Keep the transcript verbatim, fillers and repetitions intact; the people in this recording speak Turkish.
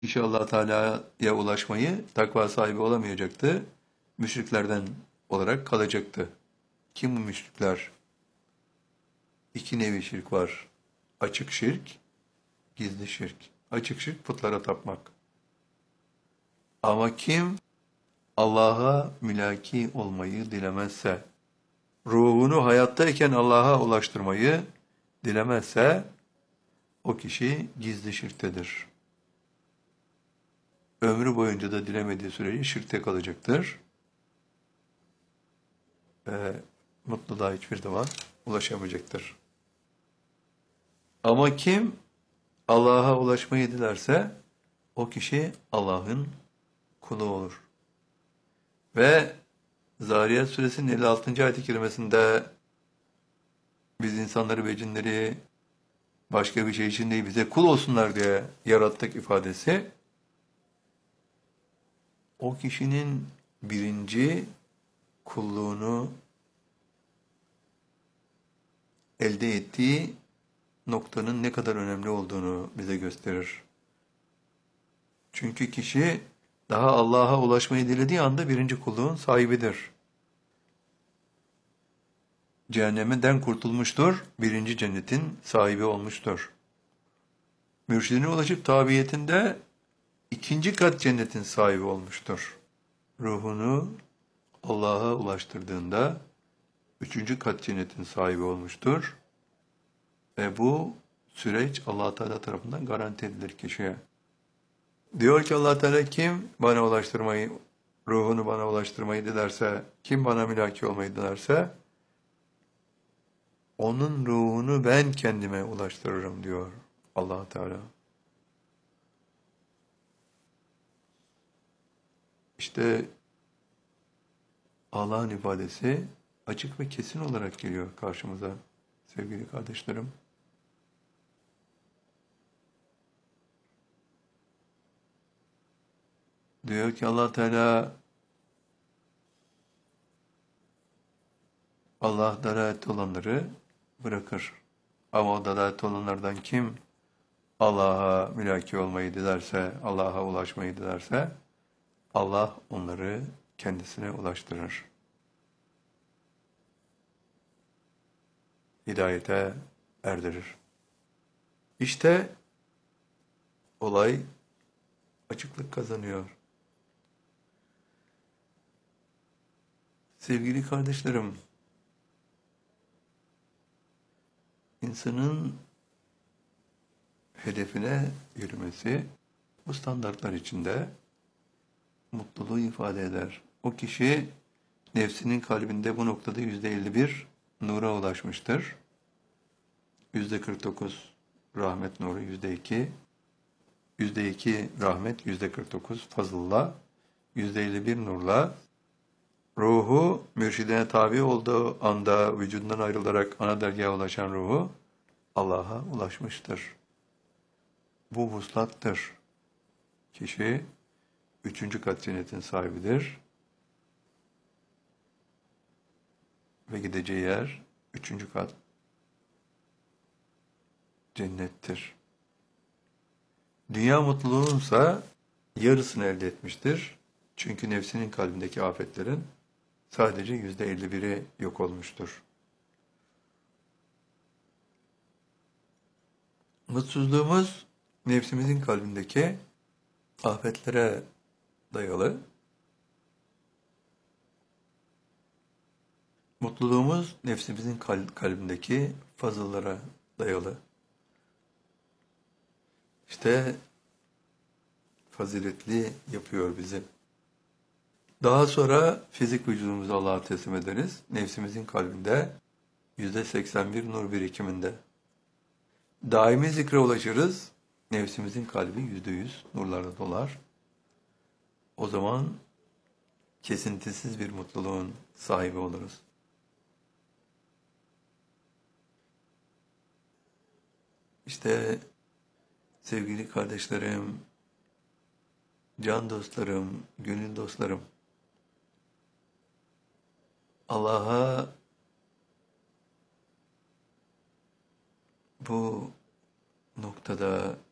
kişi Allah Teala'ya ulaşmayı takva sahibi olamayacaktı. Müşriklerden olarak kalacaktı. Kim bu müşrikler? İki nevi şirk var. Açık şirk, gizli şirk. Açık şirk putlara tapmak. Ama kim Allah'a mülaki olmayı dilemezse, ruhunu hayattayken Allah'a ulaştırmayı dilemezse, o kişi gizli şirktedir. Ömrü boyunca da dilemediği sürece şirkte kalacaktır. Ve mutluluğa hiçbir zaman ulaşamayacaktır. Ama kim Allah'a ulaşmayı dilerse, o kişi Allah'ın kulu olur. Ve Zariyat suresinin elli altıncı ayet-i kerimesinde biz insanları ve cinleri başka bir şey için değil bize kul olsunlar diye yarattık ifadesi, o kişinin birinci kulluğunu elde ettiği noktanın ne kadar önemli olduğunu bize gösterir. Çünkü kişi daha Allah'a ulaşmayı dilediği anda birinci kulluğun sahibidir. Cehenneminden kurtulmuştur, birinci cennetin sahibi olmuştur. Mürşidine ulaşıp tabiyetinde ikinci kat cennetin sahibi olmuştur. Ruhunu Allah'a ulaştırdığında üçüncü kat cennetin sahibi olmuştur. Ve bu süreç Allah Teala tarafından garanti edilir kişiye. Diyor ki Allah Teala, kim bana ulaştırmayı, ruhunu bana ulaştırmayı dilerse, kim bana mülaki olmayı dilerse, onun ruhunu ben kendime ulaştırırım diyor Allah Teala. İşte Allah'ın ifadesi açık ve kesin olarak geliyor karşımıza sevgili kardeşlerim. Diyor ki Allah Teala, Allah dalalet olanları bırakır. Ama o dalalet olanlardan kim Allah'a mülaki olmayı dilerse, Allah'a ulaşmayı dilerse, Allah onları kendisine ulaştırır. Hidayete erdirir. İşte olay açıklık kazanıyor. Sevgili kardeşlerim, insanın hedefine yürümesi bu standartlar içinde mutluluğu ifade eder. O kişi nefsinin kalbinde bu noktada yüzde elli bir nura ulaşmıştır. Yüzde kırk dokuz rahmet nuru, yüzde iki, yüzde iki rahmet, yüzde kırk dokuz fazılla, yüzde elli bir nurla ruhu mürşidine tabi olduğu anda vücudundan ayrılarak ana dergaha ulaşan ruhu Allah'a ulaşmıştır. Bu vuslattır. Kişi üçüncü kat cennetin sahibidir. Ve gideceği yer üçüncü kat cennettir. Dünya mutluluğunsa yarısını elde etmiştir. Çünkü nefsinin kalbindeki afetlerin sadece yüzde elli biri yok olmuştur. Mutsuzluğumuz nefsimizin kalbindeki afetlere dayalı. Mutluluğumuz nefsimizin kalbindeki fazıllara dayalı. İşte faziletli yapıyor bizi. Daha sonra fizik vücudumuzu Allah'a teslim ederiz. Nefsimizin kalbinde yüzde seksen bir nur birikiminde. Daimi zikre ulaşırız. Nefsimizin kalbi yüzde yüz nurlarla dolar. O zaman kesintisiz bir mutluluğun sahibi oluruz. İşte sevgili kardeşlerim, can dostlarım, gönül dostlarım, Allah'a bu noktada